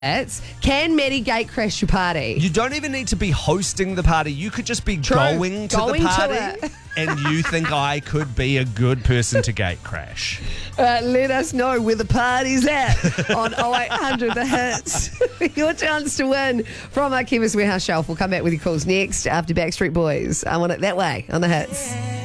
Can Maddie gate crash your party? You don't even need to be hosting the party. You could just be going to the party and you think I could be a good person to gate crash. Let us know where the party's at on 0800 The Hits. Your chance to win from our Chemist Warehouse shelf. We'll come back with your calls next after Backstreet Boys. I want it that way on The Hits.